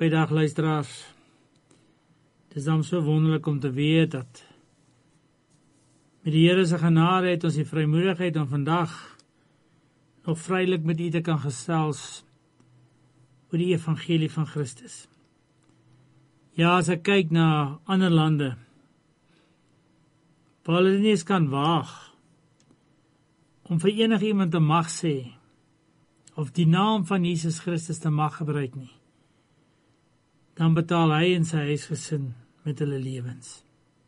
by dag luisteraars. Het is dan so wonderlik om te weet dat met die Here se genade het ons die vrymoedigheid om vandag nog vrylik met u te kan gesels oor die evangelie van Christus. Ja, as ek kyk na ander lande, waar hulle nie eens kan waag om vir enige iemand te mag sê, of die naam van Jesus Christus te mag gebruik nie, dan betaal hy en sy huisgesin met hulle lewens.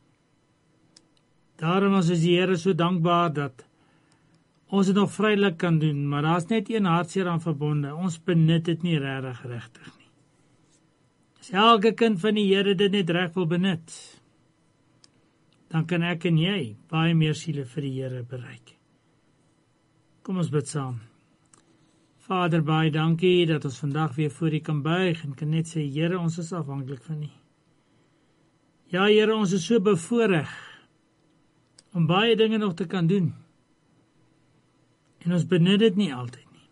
Daarom is die Here so dankbaar dat ons dit nog vrylik kan doen, maar daar is net een hartseer aan verbonde. Ons benut dit nie regtig nie. As elke kind van die Here dit net reg wil benut, dan kan ek en jy baie meer siele vir die Here bereik. Kom ons bid saam. Vader, baie dankie dat ons vandag weer voor U kan buig en kan net sê, Here, ons is afhanklik van U. Ja, Here, ons is so bevoorreg om baie dinge nog te kan doen. En ons benut dit nie altyd nie.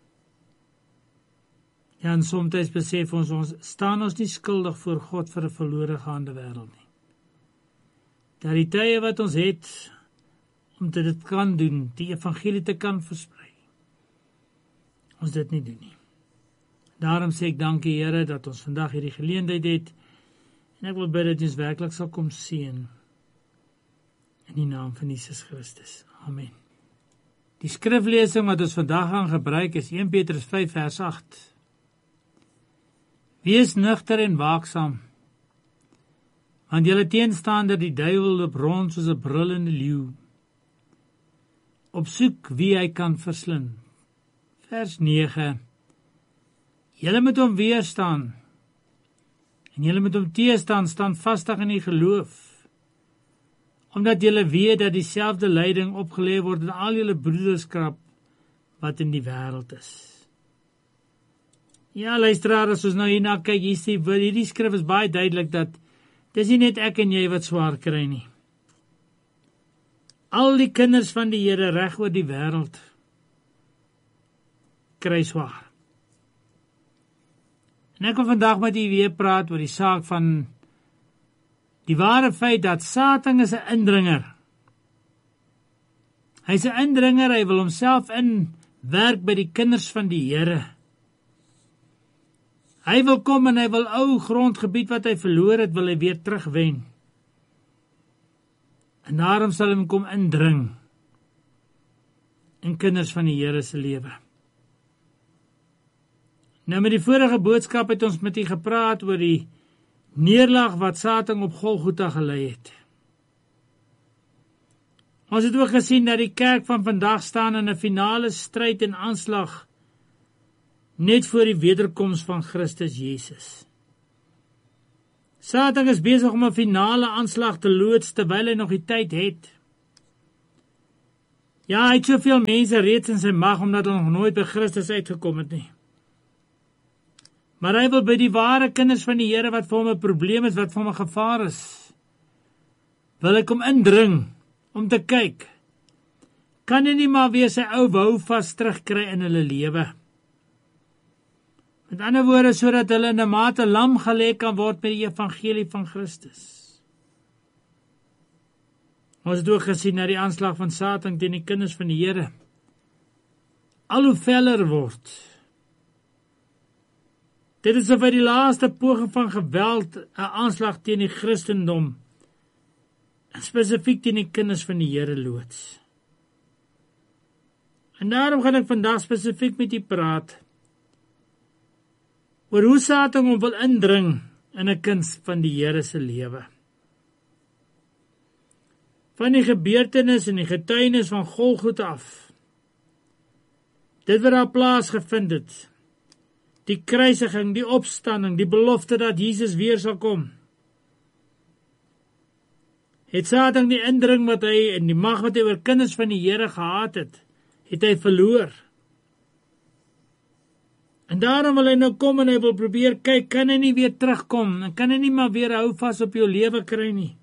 Ja, en soms besef ons staan ons nie skuldig voor God vir 'n verlore gaande wêreld nie. Dat die tye wat ons het om dit kan doen, die evangelie te kan versprei, ons dit nie doen nie. Daarom sê ek dankie, Here, dat ons vandag hierdie geleentheid het, en ek wil bid dat ons werklik sal kom seën in die naam van Jesus Christus. Amen. Die skriflesing wat ons vandag gaan gebruik is 1 Petrus 5 vers 8. Wees nugter en waaksaam, want julle teenstander die duiwel loop rond soos 'n brullende leeu, op soek wie hy kan verslind. Vers 9. Julle moet hom weerstaan, en julle moet hom teestaan, standvastig in die geloof, omdat julle weet dat dieselfde lyding opgelê word in al julle broederskap wat in die wêreld is. Ja, luisteraar, as ons nou hierna kyk, hierdie skrif is baie duidelik dat dis nie net ek en jy wat swaar kry nie. Al die kinders van die Here reg oor die wêreld kry swaar. En ek wil vandag met u weer praat oor die saak van die ware feit dat Satan is 'n indringer. Hy is 'n indringer, hy wil homself inwerk by die kinders van die Here. Hy wil kom en hy wil ou grondgebied wat hy verloor het, wil hy weer terugwen. En daarom sal hy kom indring in kinders van die Here se lewe. Nou met die vorige boodskap het ons met u gepraat oor die neerlag wat Satan op Golgotha gelei het. Ons het ook gesien dat die kerk van vandag staan in 'n finale stryd en aanslag net voor die wederkoms van Christus Jesus. Satan is besig om 'n finale aanslag te loods terwyl hy nog die tyd het. Ja, hy het soveel mense reeds in sy mag omdat hulle nog nooit by Christus uitgekom het nie. Maar hy wil by die ware kinders van die Here wat vir hom 'n probleem is, wat vir hom 'n gevaar is, wil hy kom indring om te kyk, kan hy nie maar weer sy ou houvas terugkry in hulle lewe? Met ander woorde, sodat hulle in 'n mate lam gelê kan word met die evangelie van Christus. Ons het ook gesien dat die aanslag van Satan teen die kinders van die Here al hoe feller word. Dit is of hy die laaste poging van geweld, 'n aanslag teen die Christendom, en spesifiek teen die kinders van die Here loods. En daarom gaan ek vandag spesifiek met u praat oor hoe Satan hom wil indring in 'n kind van die Here se lewe. Van die gebeurtenis en die getuienis van Golgotha af, dit wat daar plaasgevind het, die kruisiging, die opstanding, die belofte dat Jesus weer sal kom, het Satan die indring wat hy en die mag wat hy oor kinders van die Here gehad het hy verloor. En daarom wil hy nou kom en hy wil probeer kyk, kan hy nie weer terugkom, en kan hy nie maar weer hou vas op jou lewe kry nie.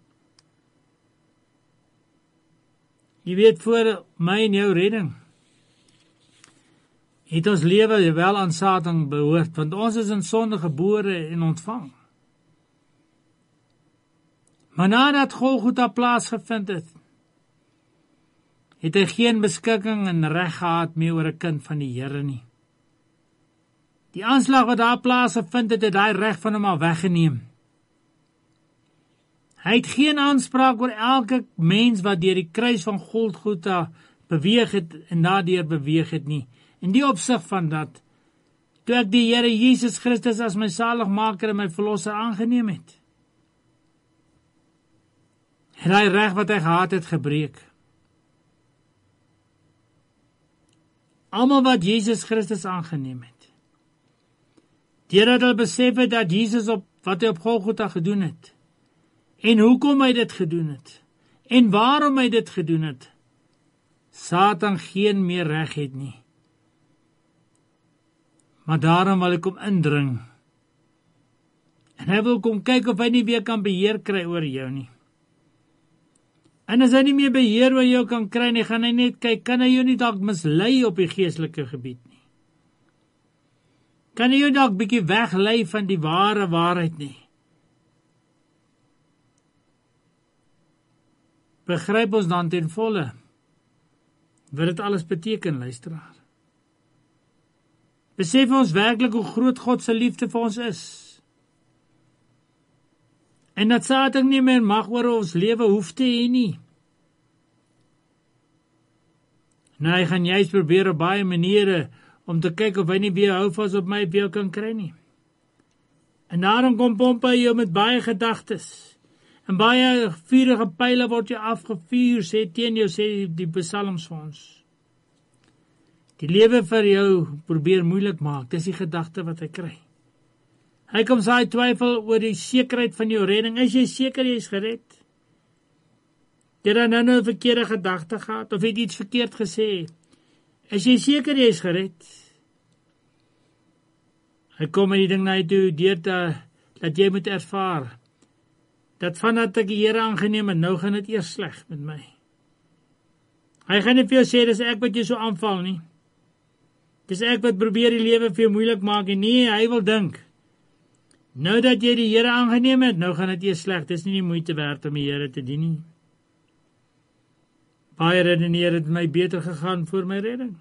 Jy weet, voor my en jou redding, het ons lewe wel aan Satan behoort, want ons is in sonde gebore en ontvang. Maar nadat Golgotha plaasgevind het hy geen beskikking en reg gehad meer oor 'n kind van die Here nie. Die aanslag wat daar plaasgevind het, het hy reg van hom al weggeneem. Hy het geen aanspraak oor elke mens wat deur die kruis van Golgotha beweeg het en daardeur beweeg het nie. In die opsig van dat, toe ek die Here Jesus Christus as my saligmaker en my verlosser aangeneem het hy reg wat hy gehad het gebreek. Almal wat Jesus Christus aangeneem het, deurdat hulle besef het dat Jesus wat hy op Golgotha gedoen het, en hoekom hy dit gedoen het, en waarom hy dit gedoen het, Satan geen meer reg het nie. Maar daarom wil ek hom indring. En hy wil kom kyk of hy nie weer kan beheer kry oor jou nie. En as hy nie meer beheer oor jou kan kry nie, gaan hy net kyk, kan hy jou nie dalk mislei op die geestelike gebied nie? Kan hy jou dalk bietjie weglei van die ware waarheid nie? Begryp ons dan ten volle wat dit alles beteken, luisteraar? Besef ons werklik hoe groot God se liefde vir ons is? En dat Satan nie meer mag oor ons lewe hoef te hê nie. Nou, hy gaan juist probeer op baie maniere om te kyk of hy nie weer hou vas op my op jou kan kry nie. En daarom kom pomp hy jou met baie gedagtes. En baie vurige pyle word jy afgevuur, sê teen jou, sê die psalms vir ons. Die lewe vir jou probeer moeilik maak, dis die gedagte wat hy kry. Hy kom saai twyfel oor die sekerheid van jou redding. Is jy seker jy is gered? Het jy nou 'n verkeerde gedagte gehad, of het iets verkeerd gesê? Is jy seker jy is gered? Hy kom met die ding na jy toe, dat jy moet ervaar, dat vandat ek die Here aangeneem het, nou gaan dit eers sleg met my. Hy gaan nie vir jou sê, dis ek wat jy so aanval nie. Dis ek wat probeer die lewe vir jou moeilik maak, en nee, hy wil dink, nou dat jy die Here aangeneem het, nou gaan dit eers sleg, dis nie die moeite werd om die Here te dien nie. Baie redeneer het my beter gegaan voor my redding.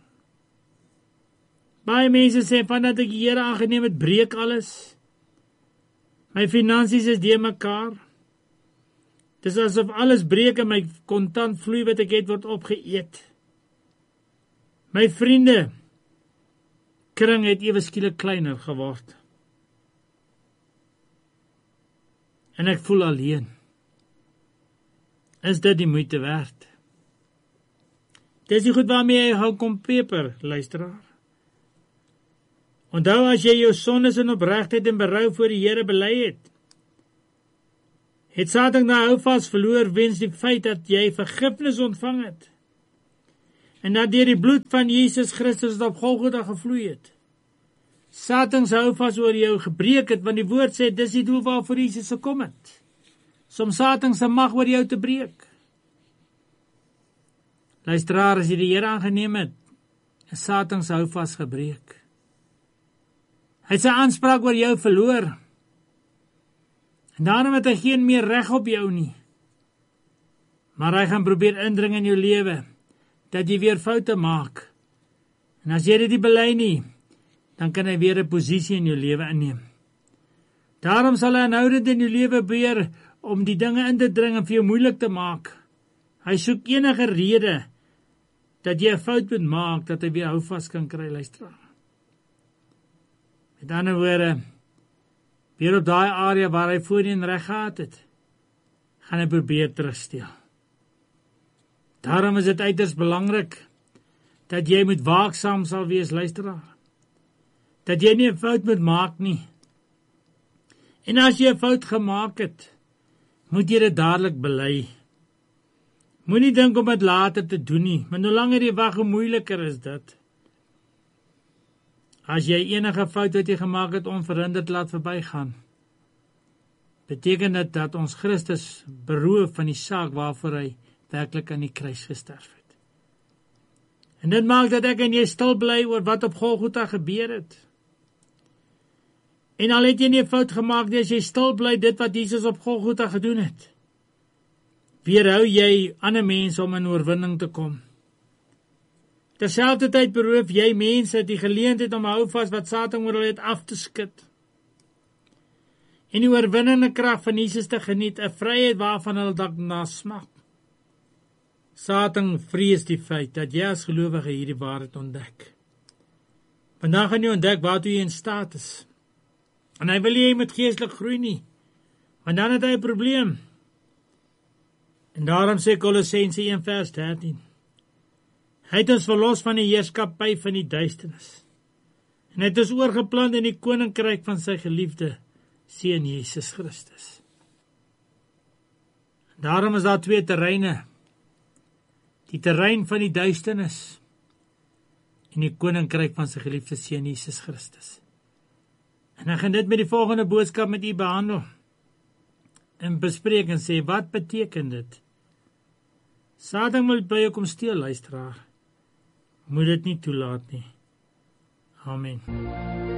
Baie mense sê, vandat ek die Here aangeneem het, breek alles. My finansies is deur mekaar. Dis asof alles breek en my kontantvloei wat ek het word opgeëet. My vriende kring het ewe skielik kleiner geword. En ek voel alleen. Is dit die moeite werd? Dis die goed waarmee jy hou kom peper, luisteraar. Onthou as jy jou sondes in opregtheid en berou voor die Here bely het Satan na hou vas verloor wens die feit dat jy vergifnis ontvang het. En dat deur die bloed van Jesus Christus wat op Golgotha gevloei het, Satan se hou vas oor jou gebreek het, want die woord sê, dis die doel waarvoor Jesus gekom het, om Satan se mag oor jou te breek. Luisteraar, as jy die Here aangeneem het, is Satan se hou vas gebreek. Hy het sy aanspraak oor jou verloor, en daarom het hy geen meer reg op jou nie. Maar hy gaan probeer indring in jou lewe, dat jy weer foute maak. En as jy dit nie bely nie, dan kan hy weer 'n posisie in jou lewe inneem. Daarom sal hy aanhoudend in jou lewe probeer om die dinge in te dring en vir jou moeilik te maak. Hy soek enige rede dat jy 'n fout moet maak, dat hy weer houvas kan kry, luisteraar. Met ander woorde, weer op daai area waar hy voorheen reg gehad het, gaan hy probeer terugstel. Daarom is dit uiters belangrik dat jy moet waaksaam sal wees, luisteraar. Dat jy nie 'n fout moet maak nie. En as jy 'n fout gemaak het, moet jy dit dadelik bely. Moenie dink om dit later te doen nie, want hoe langer jy wag, hoe moeiliker is dit. As jy enige fout wat jy gemaak het onverhinderd laat verbygaan, beteken dit dat ons Christus beroof van die saak waarvoor hy werklik aan die kruis gesterf het. En dit maak dat ek en jy stil bly oor wat op Golgotha gebeur het. En al het jy nie 'n fout gemaak nie, as jy stil bly dit wat Jesus op Golgotha gedoen het, weerhou jy ander mense om in oorwinning te kom. Terselfdertyd beroof jy mense die geleentheid om hou vas wat Satan oor hulle het af te skud. En die oorwinnende krag van Jesus te geniet, 'n vryheid waarvan hulle dalk na smag. Satan vrees die feit dat jy as gelowige hierdie waarheid ontdek. Vandag gaan jy ontdek waartoe jy in staat is. En hy wil jy moet geestelik groei nie, want dan het hy 'n probleem. En daarom sê Kolossense 1 vers 13, hy het ons verlos van die heerskappy van die duisternis, en hy het ons oorgeplant in die koninkryk van sy geliefde Seun Jesus Christus. Daarom is daar 2 terreine, die terrein van die duisternis en die koninkryk van sy geliefde Seun Jesus Christus. En ek gaan dit met die volgende boodskap met u behandel en bespreek en sê, wat beteken dit? Satan wil by jou kom steel, luisteraar. Moet dit nie toelaat nie. Amen.